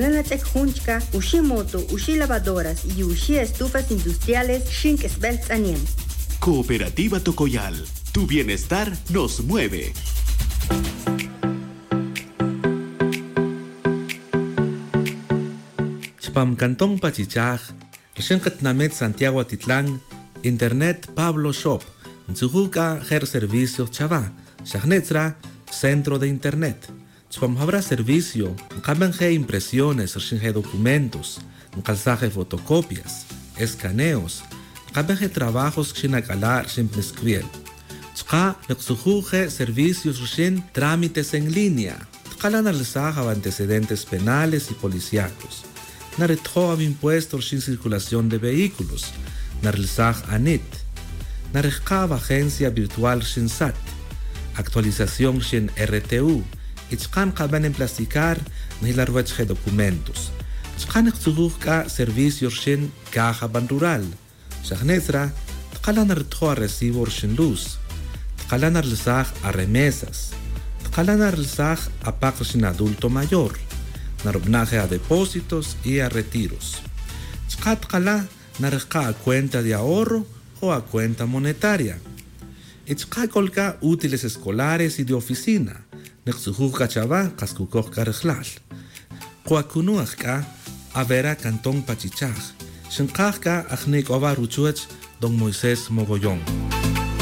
Tlalanatek Junchka, Ushimoto, Lavadoras y estufas industriales Shinkesbelts Aniem. Cooperativa Tocoyal. Tu bienestar nos mueve. Chpam Cantón Pachichaj, Shenkat Namet Santiago Atitlán, Internet Pablo Shop, Nzuhuka Her Servicios Chava, Shagnetra, Centro de Internet. Chpam habrá servicio, Nkamenge impresiones, Shinge documentos, Nkalsaje fotocopias, escaneos, Nkamenge trabajos Shinakalar Shimpnescriel. Chka Nexuhuje servicios Shin trámites en línea. Tkalan alzaja antecedentes penales y policíacos. Naretjo impuestos sin circulación de vehículos. Narlzaj ANIT. Narejkab agencia virtual Shinsat. Actualización Shin RTU. Ichkan kaban en plasticar nilarwechje documentos. Chkan exuhujka servicios Shin caja ban rural. Shagnetra. Tkalan nartjo a recibo Shin luz. Tkalan narlzaj a remesas. Tkalan narlzaj a pago Shin adulto mayor. Narobnaje a depósitos y a retiros. Tzkatkala narejka a cuenta de ahorro o a cuenta monetaria. Itzkakolka útiles escolares y de oficina. Nexujuka chava kaskukok karejlal. Koakunuajka a vera Cantón Pachichaj. Shinkajka ajnik ova ruchuech Don Moisés Mogollón.